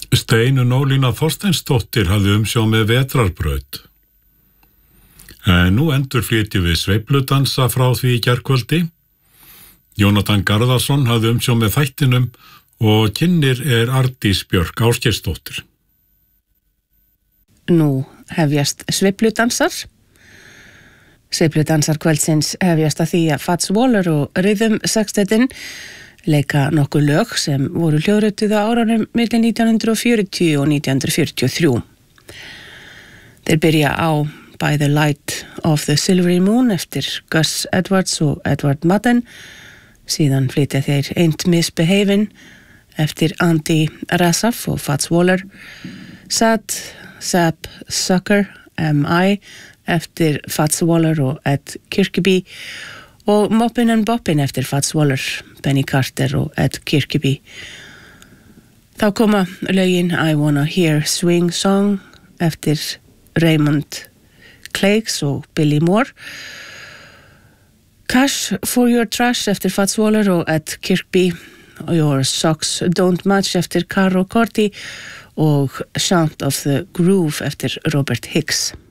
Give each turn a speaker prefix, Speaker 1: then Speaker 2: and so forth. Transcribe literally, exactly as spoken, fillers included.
Speaker 1: Steinunn Ólína Þorsteinsdóttir hafði umsjón með Vetrarbraut. En nú endur flytjum við sveifludansa frá því í gærkvöldi. Jónatan Garðarsson hafði umsjón með þættinum og kynnir er Ardís Björk Ásgeirsdóttir.
Speaker 2: Nú hefjast sveifludansar. Sveifludansar kvöldsins hefjast að því að Fats Waller og Rhythm Sextetin leika nokkuð lög sem voru hljóðrituð á árunum milli nítján hundruð fjörutíu og nítján hundruð fjörutíu og þrjú. Þeir byrja á By the Light of the Silvery Moon eftir Gus Edwards og Edward Madden. Síðan flytja þeir Ain't Misbehavin' eftir Andy Rassaf og Fats Waller. Sad, Sap, Sucker, M I eftir Fats Waller og Ed Kirkeby og Moppin' and Boppin' eftir Fats Waller, Benny Carter og Ed Kirkeby. Þá koma lögin I Wanna Hear Swing Song eftir Raymond Clegs og Billy Moore. Cash for Your Trash eftir Fats Waller og Ed Kirkeby. Your Socks Don't Match eftir Caro Corti og Chant of the Groove eftir Robert Hicks.